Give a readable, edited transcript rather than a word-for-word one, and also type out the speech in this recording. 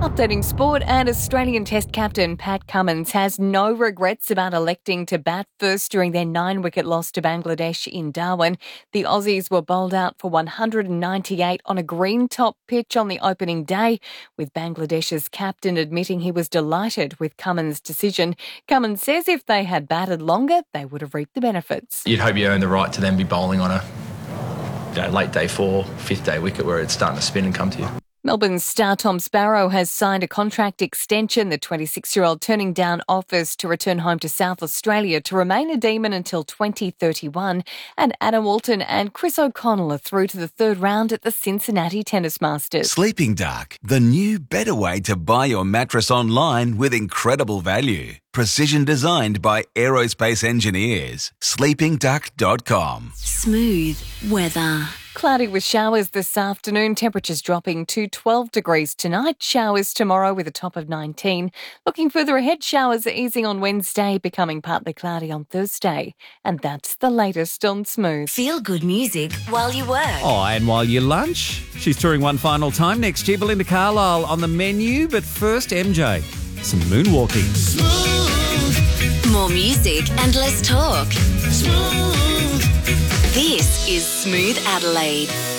Updating sport, and Australian Test captain Pat Cummins has no regrets about electing to bat first during their 9-wicket loss to Bangladesh in Darwin. The Aussies were bowled out for 198 on a green-top pitch on the opening day, with Bangladesh's captain admitting he was delighted with Cummins' decision. Cummins says if they had batted longer, they would have reaped the benefits. You'd hope you earn the right to then be bowling on a late day 4, 5th day wicket where it's starting to spin and come to you. Melbourne's star Tom Sparrow has signed a contract extension, the 26-year-old turning down offers to return home to South Australia to remain a Demon until 2031. And Adam Walton and Chris O'Connell are through to the third round at the Cincinnati Tennis Masters. Sleeping Dark, the new better way to buy your mattress online with incredible value. Precision designed by aerospace engineers. sleepingduck.com. Smooth weather. Cloudy with showers this afternoon, temperatures dropping to 12 degrees tonight, showers tomorrow with a top of 19. Looking further ahead, showers are easing on Wednesday, becoming partly cloudy on Thursday. And that's the latest on Smooth. Feel good music while you work. Oh, and while you lunch. She's touring one final time next year. Belinda Carlisle on the menu, but first MJ. Some moonwalking. Smooth. More music and less talk. Smooth. This is Smooth Adelaide.